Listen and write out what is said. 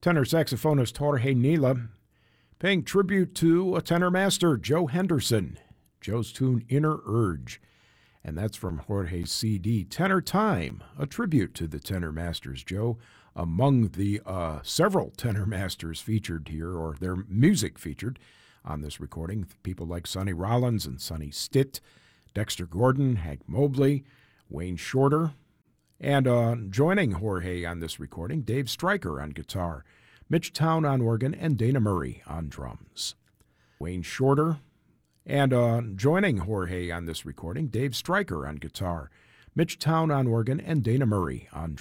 Tenor saxophonist Jorge Nila, paying tribute to a tenor master, Joe Henderson. Joe's tune, Inner Urge. And that's from Jorge's CD, Tenor Time, a tribute to the tenor masters, Joe. Among the several tenor masters featured here, or their music featured on this recording, people like Sonny Rollins and Sonny Stitt, Dexter Gordon, Hank Mobley, Wayne Shorter, and joining Jorge on this recording, Dave Stryker on guitar, Mitch Town on organ, and Dana Murray on drums. Wayne Shorter, and joining Jorge on this recording, Dave Stryker on guitar, Mitch Town on organ, and Dana Murray on drums.